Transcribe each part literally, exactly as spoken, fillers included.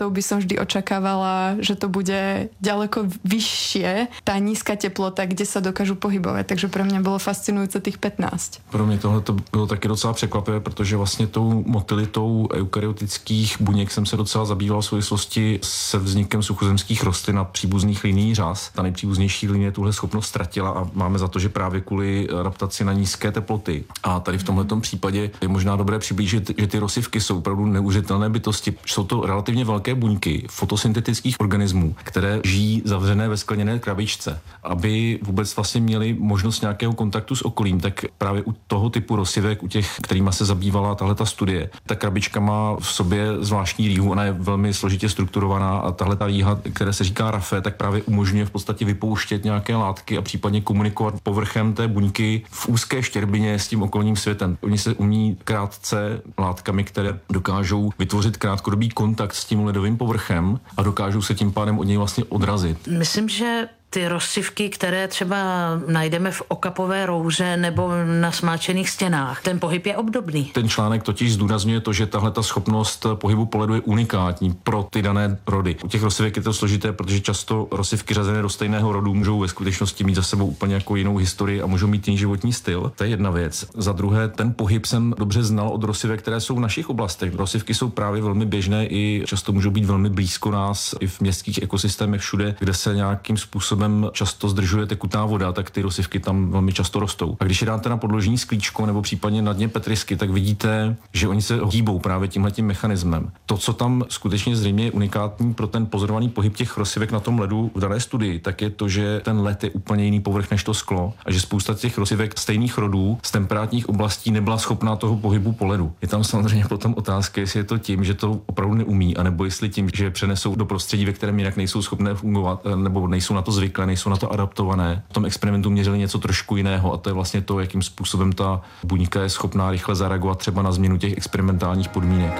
To by som vždy očakávala, že to bude ďaleko vyššie, tá nízka teplota, kde sa dokážu pohybovať. Takže pre mňa bylo fascinujúce tých pätnásť. Pro mě tohle to bylo taky docela překvapivé, protože vlastně tou motilitou eukaryotických buněk jsem se docela zabýval v souvislosti se vznikem suchozemských rostlin a příbuzných linií řas. Ta nejpříbuznější linie tuhle schopnost ztratila a máme za to, že právě kvůli adaptaci na nízké teploty. A tady v tomhletom případě je možná dobré přiblížit, že ty rosivky jsou opravdu neuvěřitelné bytosti. Jsou to relativně velké buňky fotosyntetických organismů, které žijí zavřené ve skleněné krabičce. Aby vůbec vlastně měli možnost nějakého kontaktu s okolím, tak právě u toho typu rosivek, u těch, kterýma se zabývala tahleta studie, ta krabička má v sobě zvláštní rýhu, ona je velmi složitě strukturovaná a tahle ta rýha, které se říká rafé, tak právě umožňuje v podstatě vypouštět nějaké látky a případně komunikovat povrchem té buňky v úzké štěrbině s tím okolním světem. Oni se umí krátce látkami, které dokážou vytvořit krátkodobý kontakt s tím ledovým povrchem a dokážou se tím pádem od něj vlastně odrazit. Myslím, že ty rozsivky, které třeba najdeme v okapové rouře nebo na smáčených stěnách, ten pohyb je obdobný. Ten článek totiž zdůrazňuje to, že tahle ta schopnost pohybu po ledu je unikátní pro ty dané rody. U těch rozsivek je to složité, protože často rozsivky řazené do stejného rodu můžou ve skutečnosti mít za sebou úplně jako jinou historii a můžou mít jiný životní styl. To je jedna věc. Za druhé, ten pohyb jsem dobře znal od rozsivek, které jsou v našich oblastech. Rozsivky jsou právě velmi běžné i často můžou být velmi blízko nás i v městských ekosystémech všude, kde se nějakým způsobem často zdržuje tekutá voda, tak ty rozsivky tam velmi často rostou. A když je dáte na podložní sklíčko nebo případně na dně petrisky, tak vidíte, že oni se hýbou právě tímhletím mechanismem. To, co tam skutečně zřejmě je unikátní pro ten pozorovaný pohyb těch rozsivek na tom ledu v dané studii, tak je to, že ten led je úplně jiný povrch než to sklo a že spousta těch rozsivek stejných rodů z temperátních oblastí nebyla schopná toho pohybu po ledu. Je tam samozřejmě potom otázka, jestli je to tím, že to opravdu neumí, anebo jestli tím, že je přenesou do prostředí, ve kterém jinak nejsou schopné fungovat, nebo nejsou na to zvyklé, nejsou na to adaptované. V tom experimentu měřili něco trošku jiného a to je vlastně to, jakým způsobem ta buňka je schopná rychle zareagovat třeba na změnu těch experimentálních podmínek.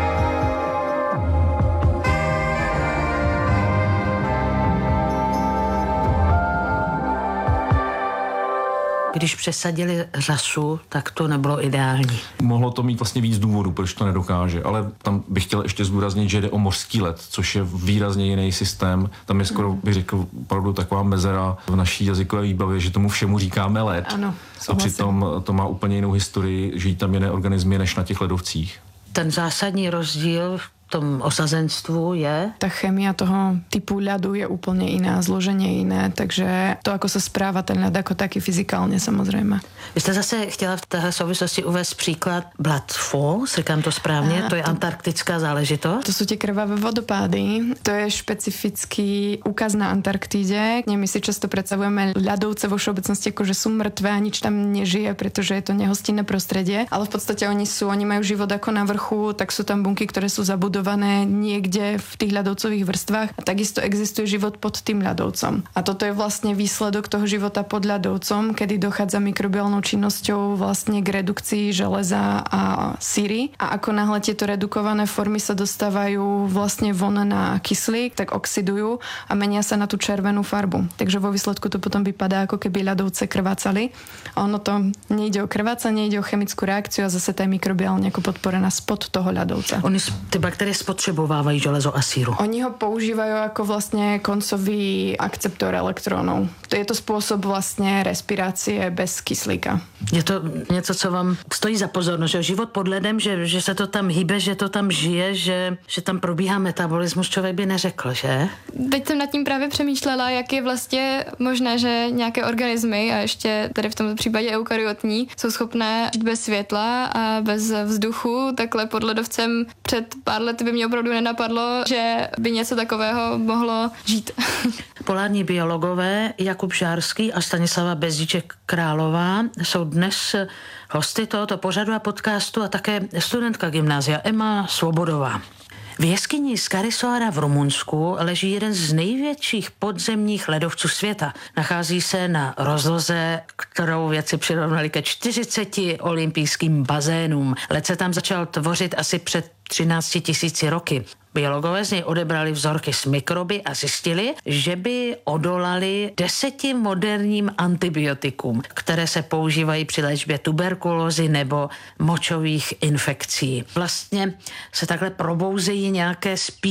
Když přesadili řasu, tak to nebylo ideální. Mohlo to mít vlastně víc důvodů, proč to nedokáže, ale tam bych chtěl ještě zdůraznit, že jde o mořský led, což je výrazně jiný systém. Tam je skoro, bych řekl, opravdu taková mezera v naší jazykové výbavě, že tomu všemu říkáme led. Ano, a přitom to má úplně jinou historii, žijí tam jiné organismy než na těch ledovcích. Ten zásadní rozdíl v tom osazenstvu je? Ta chemia toho typu ľadu je úplne iná, zloženie iné, takže to, ako sa správa ten ľad ako taký fyzikálne, samozrejme. Vy jste zase chtěla v téhle souvislosti uvést příklad Blood Falls, říkám to správně, a to je to, antarktická záležitost. To sú tie krvavé vodopády, to je špecifický úkaz na Antarktíde. My si často predstavujeme ľadovce vo všeobecnosti ako, že sú mŕtve a nič tam nežije, pretože je to nehostinné prostredie, ale v podstate oni sú, oni majú život ako na vrchu, tak sú tam bunky, ktoré sú zabudované niekde v tých ľadovcových vrstvách a takisto existuje život pod tým ľadovcom. A toto je vlastne výsledok toho života pod ľadovcom, kedy dochádza mikrobiálnou činnosťou vlastne k redukcii železa a síry a ako náhle tieto redukované formy sa dostávajú vlastne von na kyslík, tak oxidujú a menia sa na tú červenú farbu. Takže vo výsledku to potom vypadá, ako keby ľadovce krvácali. A ono to nejde o krvácanie, nejde o chemickú reakciu a zase tá je mikrobiálne ako podporená spod toho ľadovca. Oni ty bakterie spotřebovávají železo a síru. Oni ho používajú ako vlastne koncový akceptor elektrónov. To je to spôsob vlastne respirácie bez kyslíka. Je to něco, co vám stojí za pozornost, že život pod ledem, že, že se to tam hýbe, že to tam žije, že, že tam probíhá metabolismus, člověk by neřekl, že? Teď jsem nad tím právě přemýšlela, jak je vlastně možné, že nějaké organismy, a ještě tady v tomto případě eukaryotní, jsou schopné žít bez světla a bez vzduchu. Takhle pod ledovcem před pár lety by mě opravdu nenapadlo, že by něco takového mohlo žít. Polární biologové Jakub Žárský a Stanislava Bezdíček Králová jsou dnes hosty tohoto pořadu a podcastu a také studentka gymnázia Emma Svobodová. V jeskyni Skarisoara v Rumunsku leží jeden z největších podzemních ledovců světa. Nachází se na rozloze, kterou vědci přirovnali ke čtyřiceti olympijským bazénům. Led se tam začal tvořit asi před třinácti tisíci roky. Biologové z něj odebrali vzorky s mikroby a zjistili, že by odolali deseti moderním antibiotikům, které se používají při léčbě tuberkulózy nebo močových infekcí. Vlastně se takhle probouzejí nějaké spíš